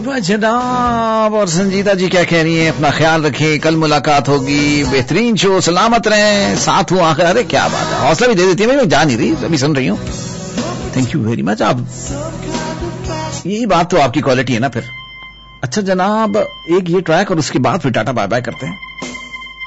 जनाब। और संजीदा जी क्या कह रही हैं? अपना ख्याल रखें, कल मुलाकात होगी। बेहतरीन शो, सलामत रहें, साथ हूँ आखिर। अरे क्या बात है, हौसला भी दे देती है। मैं जा नहीं रही, अभी सुन रही हूँ। Thank you very much. आप यही बात तो आपकी क्वालिटी है ना फिर। अच्छा जनाब, एक ये ट्रैक और उसके बाद फिर टाटा बाय बाय करते हैं।